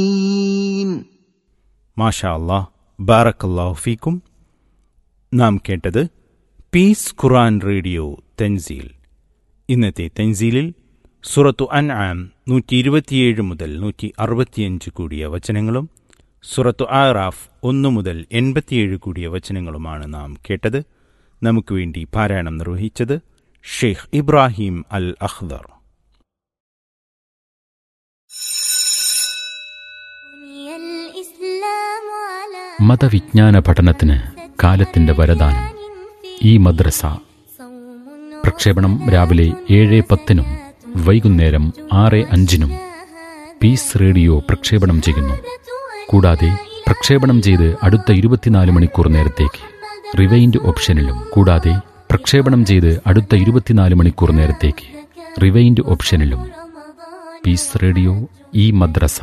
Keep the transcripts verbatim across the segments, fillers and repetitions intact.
മാഷാ അല്ലാഹ്, ബാറക്കല്ലാഹു ഫീക്കും. നാം കേട്ടത് പീസ് ഖുർആൻ റേഡിയോ തൻസീൽ. ഇന്നത്തെ തൻസീലിൽ സൂറത്തു അൻആം നൂറ്റി ഇരുപത്തിയേഴ് മുതൽ നൂറ്റി അറുപത്തിയഞ്ച് കൂടിയ വചനങ്ങളും സൂറത്തു ആറാഫ് ഒന്ന് മുതൽ എൺപത്തിയേഴ് കൂടിയ വചനങ്ങളുമാണ് നാം കേട്ടത്. നമുക്ക് വേണ്ടി പാരായണം നിർവഹിച്ചത് ഷെയ്ഖ് ഇബ്രാഹിം അൽ അഖ്ദർ. മതവിജ്ഞാന പഠനത്തിന് കാലത്തിന്റെ വരദാനം ഈ മദ്രസ. പ്രക്ഷേപണം രാവിലെ ഏഴ് പത്തിനും വൈകുന്നേരം ആറ് അഞ്ചിനും പീസ് റേഡിയോ പ്രക്ഷേപണം ചെയ്യുന്നു. കൂടാതെ പ്രക്ഷേപണം ചെയ്ത് അടുത്ത ഇരുപത്തിനാല് മണിക്കൂർ നേരത്തേക്ക് റിവൈൻഡ് ഓപ്ഷനിലും കൂടാതെ പ്രക്ഷേപണം ചെയ്ത് അടുത്ത ഇരുപത്തിനാല് മണിക്കൂർ നേരത്തേക്ക് റിവൈൻഡ് ഓപ്ഷനിലും പീസ് റേഡിയോ ഈ മദ്രസ.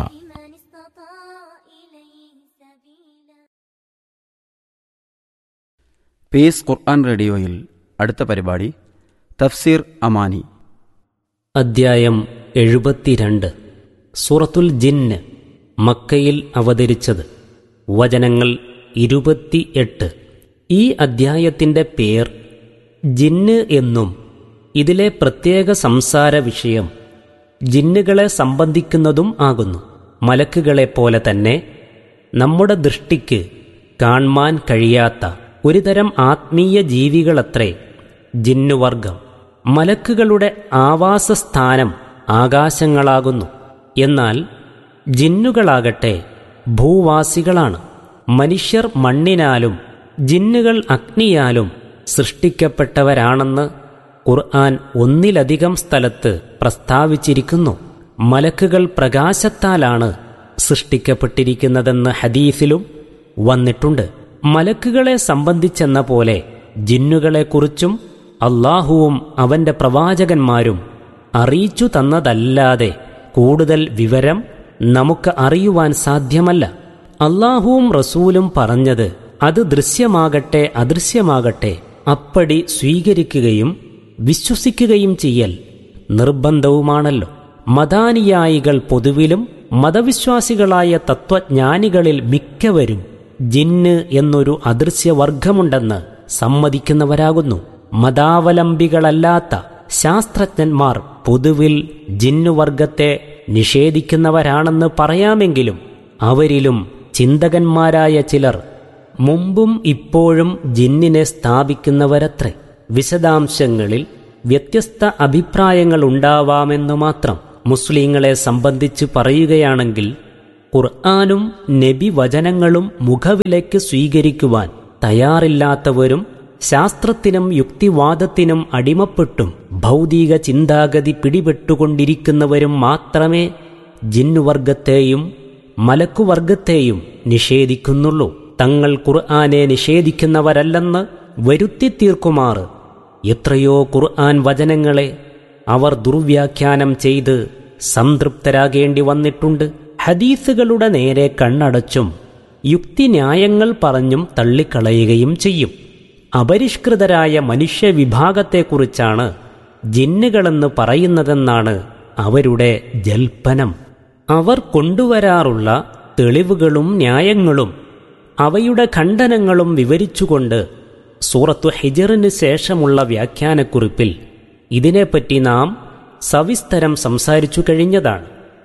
പീസ് ഖുർആൻ റേഡിയോയിൽ അടുത്ത പരിപാടി തഫ്സീർ അമാനി. അദ്ധ്യായം എഴുപത്തിരണ്ട്. സൂറത്തുൽ ജിന്ന്. മക്കയിൽ അവതരിച്ചത്. വചനങ്ങൾ ഇരുപത്തിയെട്ട്. ഈ അദ്ധ്യായത്തിൻ്റെ പേർ ജിന്ന് എന്നും ഇതിലെ പ്രത്യേക സംസാര വിഷയം ജിന്നുകളെ സംബന്ധിക്കുന്നതും ആകുന്നു. മലക്കുകളെപ്പോലെ തന്നെ നമ്മുടെ ദൃഷ്ടിക്ക് കാണാൻ കഴിയാത്ത ഒരുതരം ആത്മീയ ജീവികളത്രേ ജിന്നുവർഗം. മലക്കുകളുടെ ആവാസസ്ഥാനം ആകാശങ്ങളാകുന്നു. എന്നാൽ ജിന്നുകളാകട്ടെ ഭൂവാസികളാണ്. മനുഷ്യർ മണ്ണിനാലും ജിന്നുകൾ അഗ്നിയാലും സൃഷ്ടിക്കപ്പെട്ടവരാണെന്ന് ഖുർആൻ ഒന്നിലധികം സ്ഥലത്ത് പ്രസ്താവിച്ചിരിക്കുന്നു. മലക്കുകൾ പ്രകാശത്താലാണ് സൃഷ്ടിക്കപ്പെട്ടിരിക്കുന്നതെന്ന് ഹദീസിലും വന്നിട്ടുണ്ട്. മലക്കുകളെ സംബന്ധിച്ചെന്ന പോലെ ജിന്നുകളെക്കുറിച്ചും അല്ലാഹുവും അവന്റെ പ്രവാചകന്മാരും അറിയിച്ചു തന്നതല്ലാതെ കൂടുതൽ വിവരം നമുക്ക് അറിയുവാൻ സാധ്യമല്ല. അല്ലാഹുവും റസൂലും പറഞ്ഞത് അത് ദൃശ്യമാകട്ടെ അദൃശ്യമാകട്ടെ അപ്പടി സ്വീകരിക്കുകയും വിശ്വസിക്കുകയും ചെയ്യൽ നിർബന്ധവുമാണല്ലോ. മതാനുയായികൾ പൊതുവിലും മതവിശ്വാസികളായ തത്വജ്ഞാനികളിൽ മിക്കവരും ജിന്ന് എന്നൊരു അദൃശ്യവർഗമുണ്ടെന്ന് സമ്മതിക്കുന്നവരാകുന്നു. മതാവലംബികളല്ലാത്ത ശാസ്ത്രജ്ഞന്മാർ പൊതുവിൽ ജിന്നുവർഗത്തെ നിഷേധിക്കുന്നവരാണെന്ന് പറയാമെങ്കിലും അവരിലും ചിന്തകന്മാരായ ചിലർ മുമ്പും ഇപ്പോഴും ജിന്നിനെ സ്ഥാപിക്കുന്നവരത്രേ. വിശദാംശങ്ങളിൽ വ്യത്യസ്ത അഭിപ്രായങ്ങളുണ്ടാവാമെന്നു മാത്രം. മുസ്ലിങ്ങളെ സംബന്ധിച്ച് പറയുകയാണെങ്കിൽ ഖുർആനും നബി വചനങ്ങളും മുഖവിലയ്ക്ക് സ്വീകരിക്കുവാൻ തയ്യാറില്ലാത്തവരും ശാസ്ത്രത്തിനും യുക്തിവാദത്തിനും അടിമപ്പെട്ടും ഭൗതിക ചിന്താഗതി പിടിപെട്ടുകൊണ്ടിരിക്കുന്നവരും മാത്രമേ ജിന്നുവർഗത്തെയും മലക്കുവർഗത്തെയും നിഷേധിക്കുന്നുള്ളൂ. തങ്ങൾ ഖുർആനെ നിഷേധിക്കുന്നവരല്ലെന്ന് വരുത്തിത്തീർക്കുമാറ് എത്രയോ ഖുർആൻ വചനങ്ങളെ അവർ ദുർവ്യാഖ്യാനം ചെയ്ത് സംതൃപ്തരാകേണ്ടി വന്നിട്ടുണ്ട്. ഹദീസുകളുടെ നേരെ കണ്ണടച്ചും യുക്തിന്യായങ്ങൾ പറഞ്ഞും തള്ളിക്കളയുകയും ചെയ്യും. അപരിഷ്കൃതരായ മനുഷ്യവിഭാഗത്തെക്കുറിച്ചാണ് ജിന്നുകളെന്ന് പറയുന്നതെന്നാണ് അവരുടെ ജൽപ്പനം. അവർ കൊണ്ടുവരാറുള്ള തെളിവുകളും ന്യായങ്ങളും അവയുടെ ഖണ്ഡനങ്ങളും വിവരിച്ചുകൊണ്ട് സൂറത്തു ഹിജറിന് ശേഷമുള്ള വ്യാഖ്യാനക്കുറിപ്പിൽ ഇതിനെപ്പറ്റി നാം സവിസ്തരം സംസാരിച്ചു കഴിഞ്ഞതാണ്.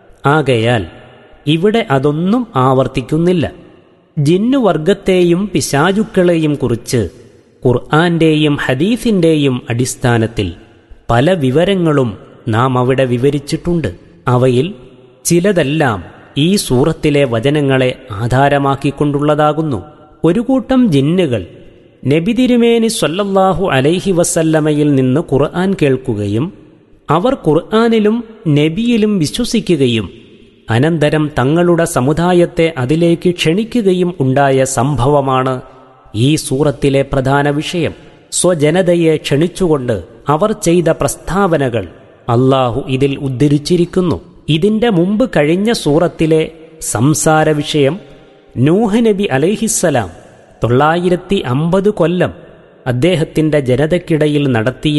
ആകയാൽ ഇവിടെ അതൊന്നും ആവർത്തിക്കുന്നില്ല. ജിന്നുവർഗത്തെയും പിശാചുക്കളെയും കുറിച്ച് ഖുർആന്റെയും ഹദീസിന്റെയും അടിസ്ഥാനത്തിൽ പല വിവരങ്ങളും നാം അവിടെ വിവരിച്ചിട്ടുണ്ട്. അവയിൽ ചിലതെല്ലാം ഈ സൂറത്തിലെ വചനങ്ങളെ ആധാരമാക്കിക്കൊണ്ടുള്ളതാകുന്നു. ഒരു കൂട്ടം ജിന്നുകൾ നബി തിരുമേനി സ്വല്ലല്ലാഹു അലൈഹി വസല്ലമയിൽ നിന്ന് ഖുർആൻ കേൾക്കുകയും അവർ ഖുർആനിലും നബിയിലും വിശ്വസിക്കുകയും അനന്തരം തങ്ങളുടെ സമുദായത്തെ അതിലേക്ക് ക്ഷണിക്കുകയും ഉണ്ടായ സംഭവമാണ് ഈ സൂറത്തിലെ പ്രധാന വിഷയം. സ്വജനതയെ ക്ഷണിച്ചുകൊണ്ട് അവർ ചെയ്ത പ്രസ്താവനകൾ അല്ലാഹു ഇതിൽ ഉദ്ധരിച്ചിരിക്കുന്നു. ഇതിന്റെ മുമ്പ് കഴിഞ്ഞ സൂറത്തിലെ സംസാര വിഷയം നൂഹ് നബി അലൈഹിസ്സലാം തൊള്ളായിരത്തി അമ്പത് കൊല്ലം അദ്ദേഹത്തിന്റെ ജനതയ്ക്കിടയിൽ നടത്തിയ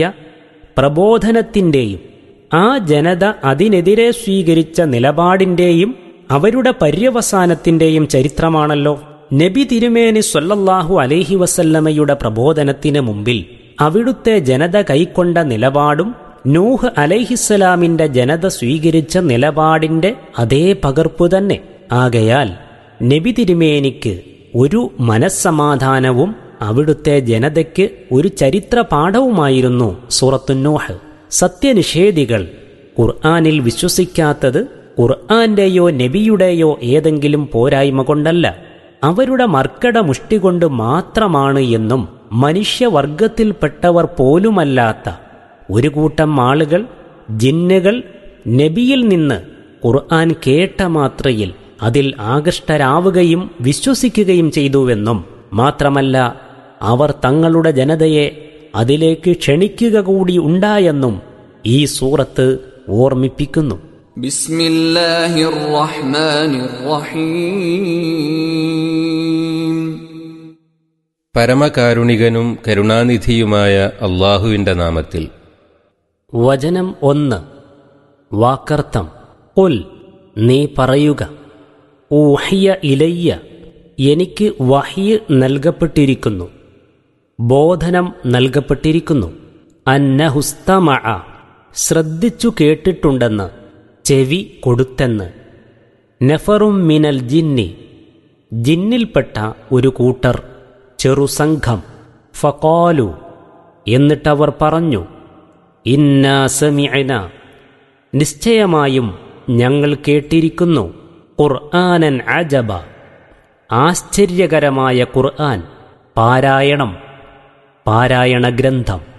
പ്രബോധനത്തിൻ്റെയും ആ ജനത അതിനെതിരെ സ്വീകരിച്ച നിലപാടിൻ്റെയും അവരുടെ പര്യവസാനത്തിന്റെയും ചരിത്രമാണല്ലോ. നബി തിരുമേനി സ്വല്ലല്ലാഹു അലൈഹി വസല്ലമയുടെ പ്രബോധനത്തിന് മുമ്പിൽ അവിടുത്തെ ജനത കൈക്കൊണ്ട നിലപാടും നൂഹ് അലൈഹിസ്സലാമിന്റെ ജനത സ്വീകരിച്ച നിലപാടിന്റെ അതേ പകർപ്പു തന്നെ. ആകയാൽ നബി തിരുമേനിക്ക് ഒരു മനസ്സമാധാനവും അവിടുത്തെ ജനതയ്ക്ക് ഒരു ചരിത്ര പാഠവുമായിരുന്നു സൂറത്തു നൂഹ്. സത്യനിഷേധികൾ ഖുർആനിൽ വിശ്വസിക്കാത്തത് ഖുർആന്റെയോ നബിയുടെയോ ഏതെങ്കിലും പോരായ്മ കൊണ്ടല്ല, അവരുടെ മർക്കട മുഷ്ടി കൊണ്ട് മാത്രമാണ് എന്നും മനുഷ്യവർഗത്തിൽപ്പെട്ടവർ പോലുമല്ലാത്ത ഒരു കൂട്ടം ആളുകൾ, ജിന്നുകൾ, നബിയിൽ നിന്ന് ഖുർആൻ കേട്ട മാത്രയിൽ അതിൽ ആകൃഷ്ടരാവുകയും വിശ്വസിക്കുകയും ചെയ്തുവെന്നും മാത്രമല്ല അവർ തങ്ങളുടെ ജനതയെ അതിലേക്ക് ക്ഷണിക്കുക കൂടി ഉണ്ടായെന്നും ഈ സൂറത്ത് ഓർമ്മിപ്പിക്കുന്നു. ബിസ്മില്ലാഹിർ റഹ്മാനിർ റഹീം. പരമകാരുണികനും കരുണാനിധിയുമായ അല്ലാഹുവിന്റെ നാമത്തിൽ. വചനം ഒന്ന്. വാക്കർത്ഥം. ഖുൽ, നീ പറയുക, ഊഹിയ ഇലയ്യ, എനിക്ക് വഹ്യ് നൽകപ്പെട്ടിരിക്കുന്നു, ബോധനം നൽകപ്പെട്ടിരിക്കുന്നു, അന്നഹുസ്തമഅ, ശ്രദ്ധിച്ചു കേട്ടിട്ടുണ്ടെന്ന്, ചെവി കൊടുത്തെന്ന്, നഫറും മിനൽ ജിന്നി, ജിന്നിൽപ്പെട്ട ഒരു കൂട്ടർ, ചെറുസംഘം, ഫഖാലു, എന്നിട്ടവർ പറഞ്ഞു, ഇന്നാ സമിഅന, നിശ്ചയമായും ഞങ്ങൾ കേട്ടിരിക്കുന്നു, ഖുർആനൻ അജബ, ആശ്ചര്യകരമായ ഖുർആൻ, പാരായണം, പാരായണ ഗ്രന്ഥം.